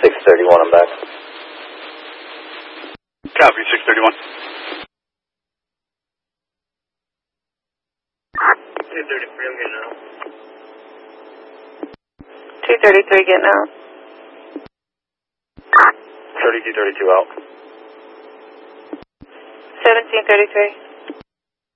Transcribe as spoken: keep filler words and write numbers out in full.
six thirty-one, I'm back. Copy, six thirty-one. two thirty-three, I'm getting out. two thirty-three, getting out. thirty-two thirty-two out. seventeen thirty-three.